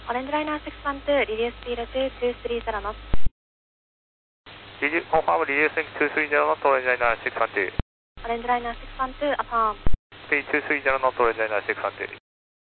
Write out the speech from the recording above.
Orange Liner 612, reduce speed to 230 knots. Confirm reducing 230 knots, Orange Liner 612. Orange Liner 612, affirm. Speed 230 knots, Orange Liner 612.